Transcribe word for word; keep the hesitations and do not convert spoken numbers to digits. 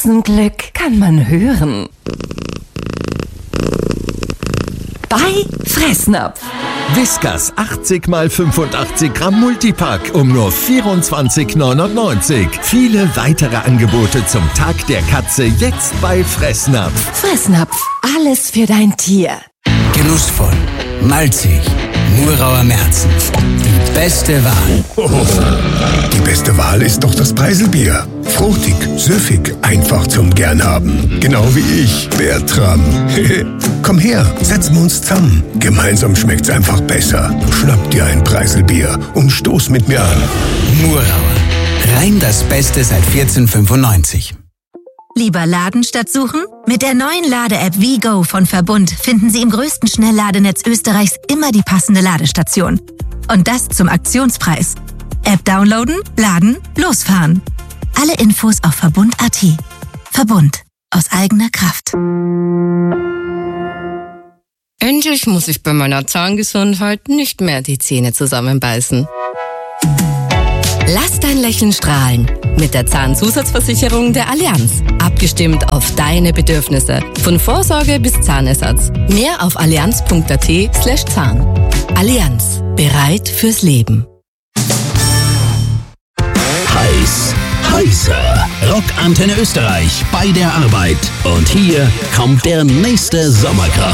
Katzenglück kann man hören. Bei Fressnapf. Whiskas achtzig mal fünfundachtzig Gramm Multipack um nur vierundzwanzig neunundneunzig. Viele weitere Angebote zum Tag der Katze jetzt bei Fressnapf. Fressnapf, alles für dein Tier. Genussvoll, malzig, Murauer Märzen. Die beste Wahl. Die beste Wahl ist doch das Preiselbier. Fruchtig, süffig, einfach zum gern haben. Genau wie ich, Bertram. Komm her, setzen wir uns zusammen. Gemeinsam schmeckt's einfach besser. Schnapp dir ein Preiselbier und stoß mit mir an. Murauer. Rein das Beste seit vierzehnhundertfünfundneunzig. Lieber Laden statt suchen? Mit der neuen Lade-App WeGo von Verbund finden Sie im größten Schnellladenetz Österreichs immer die passende Ladestation. Und das zum Aktionspreis. App downloaden, laden, losfahren. Alle Infos auf verbund punkt at. Verbund. Aus eigener Kraft. Endlich muss ich bei meiner Zahngesundheit nicht mehr die Zähne zusammenbeißen. Lass dein Lächeln strahlen. Mit der Zahnzusatzversicherung der Allianz. Abgestimmt auf deine Bedürfnisse. Von Vorsorge bis Zahnersatz. Mehr auf allianz punkt at slash Zahn. Allianz. Bereit fürs Leben. Heiß, heißer. Rockantenne Österreich bei der Arbeit. Und hier kommt der nächste Sommerkrach.